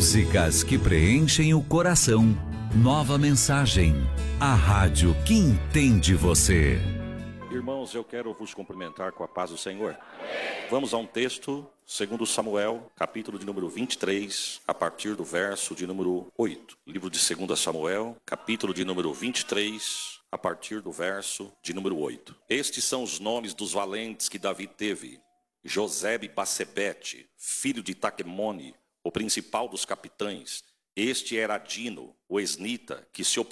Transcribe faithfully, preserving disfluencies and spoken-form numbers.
Músicas que preenchem o coração. Nova mensagem. A rádio que entende você. Irmãos, eu quero vos cumprimentar com a paz do Senhor. Vamos a um texto, segundo Samuel, capítulo de número vinte e três, a partir do verso de número oito. Livro de segundo Samuel, capítulo de número vinte e três, a partir do verso de número oito. Estes são os nomes dos valentes que Davi teve. Josebe-Basebete, filho de Taquemone, o principal dos capitães. Este era Adino, o esnita, que se